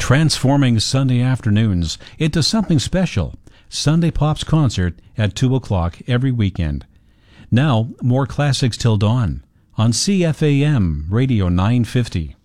transforming Sunday afternoons into something special. Sunday Pops concert at 2 o'clock every weekend. Now, more classics till dawn on CFAM Radio 950.